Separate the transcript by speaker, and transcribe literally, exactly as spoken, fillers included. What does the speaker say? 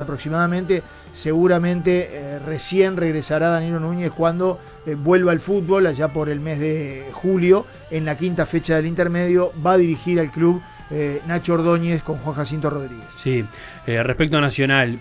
Speaker 1: aproximadamente. Seguramente eh, recién regresará Danilo Núñez cuando eh, vuelva al fútbol, allá por el mes de julio, en la quinta fecha del intermedio. Va a dirigir al club eh, Nacho Ordóñez con Juan Jacinto Rodríguez.
Speaker 2: Sí, eh, respecto a Nacional,